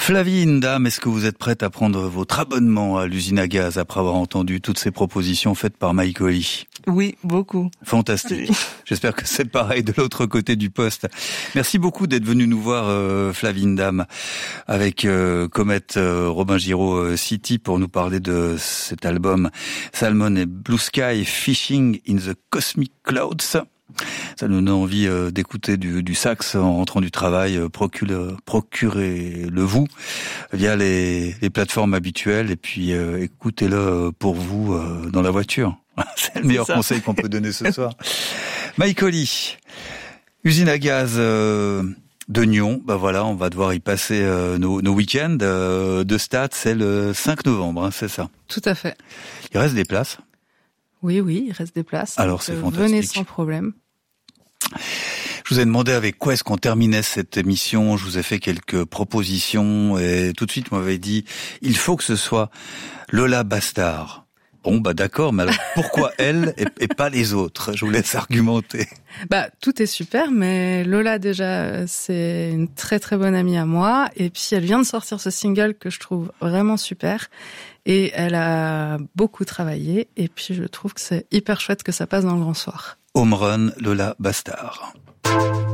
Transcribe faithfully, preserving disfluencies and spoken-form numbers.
Flavie Ndam, est-ce que vous êtes prête à prendre votre abonnement à l'usine à gaz après avoir entendu toutes ces propositions faites par Mike Holly? Oui, beaucoup. Fantastique. J'espère que c'est pareil de l'autre côté du poste. Merci beaucoup d'être venu nous voir, euh, Flavie Ndam, avec euh, Comet euh, Robin Giraud euh, City pour nous parler de cet album Salmon et Blue Sky Fishing in the Cosmic Clouds. Ça nous donne envie euh, d'écouter du, du sax en rentrant du travail. Euh, procure, procurez-le vous via les, les plateformes habituelles et puis euh, écoutez-le pour vous euh, dans la voiture. C'est le meilleur conseil qu'on peut donner ce soir. Mike Holly, usine à gaz euh, de Nyon. Bah voilà, on va devoir y passer euh, nos, nos week-ends euh, de stade. C'est le cinq novembre, hein, c'est ça? Tout à fait. Il reste des places? Oui, oui, il reste des places. Alors c'est euh, fantastique. Venez sans problème. Je vous ai demandé avec quoi est-ce qu'on terminait cette émission. Je vous ai fait quelques propositions et tout de suite, vous m'avez dit, il faut que ce soit Lola Bastard. Bon, bah d'accord, mais alors pourquoi elle et, et pas les autres? Je vous laisse argumenter. Bah, tout est super, mais Lola, déjà, c'est une très très bonne amie à moi. Et puis, elle vient de sortir ce single que je trouve vraiment super. Et elle a beaucoup travaillé. Et puis, je trouve que c'est hyper chouette que ça passe dans le Grand Soir. Home Run, Lola Bastard.